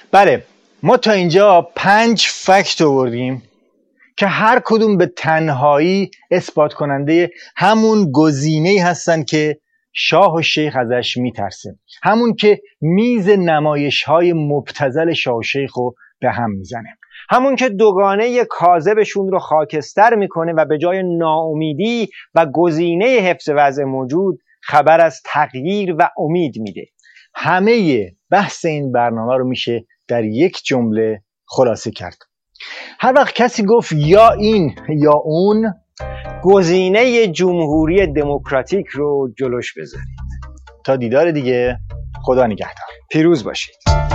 بله، ما تا اینجا 5 فکت آوردیم که هر کدوم به تنهایی اثبات کننده همون گزینه‌ای هستن که شاه و شیخ ازش میترسه، همون که میز نمایش‌های مبتذل شاه و شیخ رو به هم میزنه، همون که دوگانه کاذبشون رو خاکستر میکنه و به جای ناامیدی و گزینه حفظ وضع موجود خبر از تغییر و امید میده. همه بحث این برنامه رو میشه در یک جمله خلاصه کرد. هر وقت کسی گفت یا این یا اون، گزینه جمهوری دموکراتیک رو جلوش بذارید. تا دیدار دیگه، خدا نگهدار. پیروز باشید.